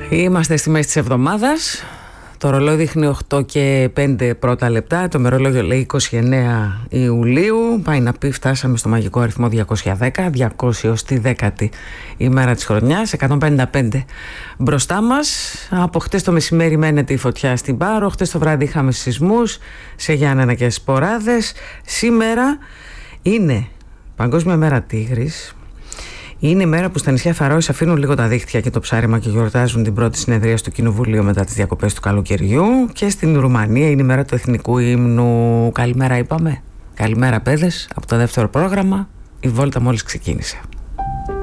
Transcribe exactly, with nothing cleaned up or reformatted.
Είμαστε στη μέση της εβδομάδας. Το ρολόι δείχνει οκτώ και πέντε πρώτα λεπτά. Το μερολόγιο λέει είκοσι εννέα Ιουλίου. Πάει να πει φτάσαμε στο μαγικό αριθμό διακόσια δέκα. διακόσια ως τη δέκατη ημέρα της χρονιάς. εκατόν πενήντα πέντε μπροστά μας. Από χτες το μεσημέρι μένεται η φωτιά στην Πάρο. Χτες το βράδυ είχαμε σεισμούς σε Γιάννενα και Σποράδες. Σήμερα είναι Παγκόσμια Μέρα Τίγρης. Είναι η μέρα που στα νησιά Φαρόες αφήνουν λίγο τα δίχτυα και το ψάρεμα και γιορτάζουν την πρώτη συνεδρία του Κοινοβουλίου μετά τις διακοπές του καλοκαιριού. Και στην Ρουμανία είναι η μέρα του εθνικού ύμνου. Καλημέρα είπαμε. Καλημέρα παιδες. Από το δεύτερο πρόγραμμα η βόλτα μόλις ξεκίνησε.